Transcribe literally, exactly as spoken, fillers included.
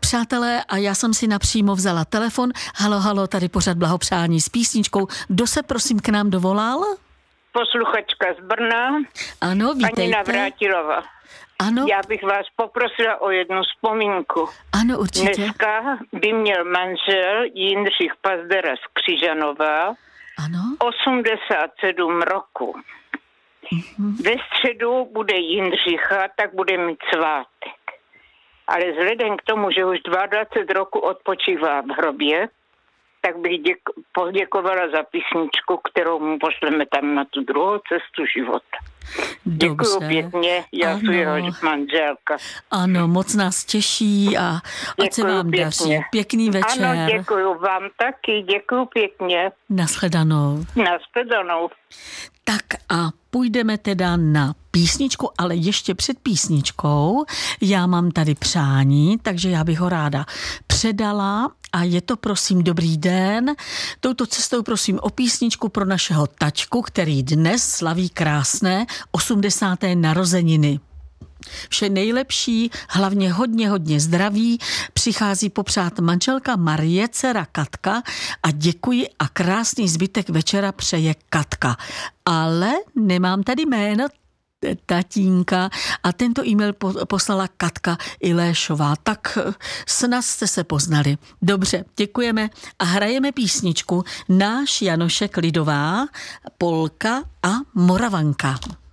přátelé, a já jsem si napřímo vzala telefon. Halo, halo, tady pořad blahopřání s písničkou. Kdo se prosím k nám dovolal? Posluchačka z Brna. Ano, vítejte. Paní Navrátilová. Ano. Já bych vás poprosila o jednu vzpomínku. Ano, určitě. Dneska by měl manžel Jindřich Pazdera z Křižanova Ano. osmdesát sedm roku. Mhm. Ve středu bude Jindřicha, tak bude mít svátek. Ale vzhledem k tomu, že už dvacet dva roku odpočívá v hrobě, tak bych děk- poděkovala za písničku, kterou mu pošleme tam na tu druhou cestu života. Dobře. Děkuju pěkně, já Ano. jsem jeho manželka. Ano, moc nás těší a ať se Děkuju vám pěkně. daří. Pěkný večer. Ano, děkuju vám taky, děkuju pěkně. Nashledanou. Nashledanou. Tak a půjdeme teda na písničku, ale ještě před písničkou já mám tady přání, takže já bych ho ráda předala a je to prosím dobrý den. Touto cestou prosím o písničku pro našeho taťku, který dnes slaví krásné osmdesáté narozeniny. Vše nejlepší, hlavně hodně, hodně zdraví, přichází popřát manželka Marie, dcera Katka a děkuji a krásný zbytek večera přeje Katka. Ale nemám tady jméno tatínka a tento e-mail poslala Katka Iléšová. Tak snad jste se poznali. Dobře, děkujeme a hrajeme písničku Náš Janošek Lidová, Polka a Moravanka.